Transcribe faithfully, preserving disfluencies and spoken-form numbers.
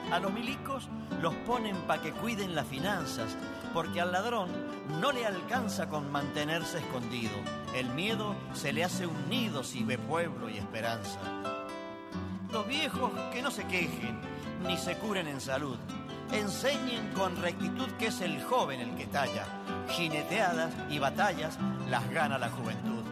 A los milicos los ponen pa' que cuiden las finanzas, porque al ladrón no le alcanza con mantenerse escondido. El miedo se le hace un nido si ve pueblo y esperanza. Los viejos que no se quejen ni se curen en salud, enseñen con rectitud que es el joven el que talla. Jineteadas y batallas las gana la juventud.